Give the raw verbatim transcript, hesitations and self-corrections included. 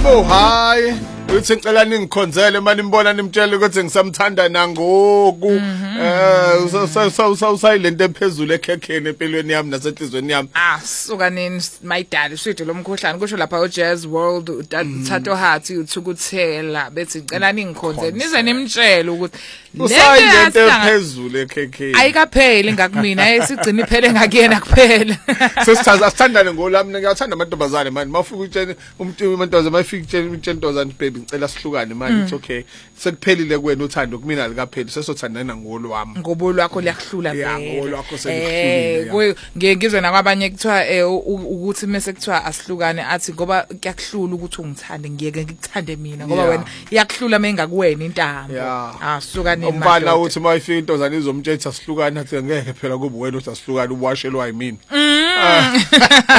Yebo hayi uthi ngicela ningikhonzele manje nimbona nimtshela ukuthi ngisamthanda nangoku eh usayilento ephezulu ekhekheni empilweni yami nasenhlizweni yami ah suka nini my dad uswidi lomkhohlane kusho lapha u Jazz World uThato Hathi uthukuthela bethi ngicela ningikhonzele nize nimtshele ukuthi usayilento ephezulu ekhekheni ayikapheli ngakumina esigcina iphele ngakuyena kuphela sesithaza sithandane ngolami ngiyathanda amantombazane manje mafika utshela umuntu amantombazane mafika utshela untshentozane baby ngicela sihlukane manje it's okay sekuphelile kuwena uthando kumina likapheli sesothandana ngolwami ngobo lwakho liyahlula vele yeah ngolo lwakho selihlulile ngeke ngizwe nakwabanye kuthiwa ukuthi mase kuthiwa asihlukane athi ngoba kuyakuhlula ukuthi ungithande ngiyeke ngikuthande mina ngoba wena iyakuhlula mengakuwena intambo ah suka umbala uthi mayifika intozana izomtshela asihlukane athi ngeke phela kube wena uthi asihlukane uwashelwa yimini